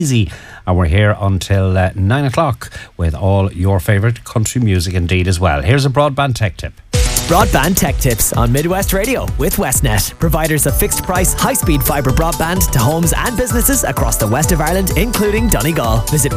Easy, and we're here until 9 o'clock with all your favourite country music indeed as well. Here's a broadband tech tip. Broadband tech tips on Midwest Radio with Westnet, providers of fixed price, high speed fibre broadband to homes and businesses across the west of Ireland, including Donegal. Visit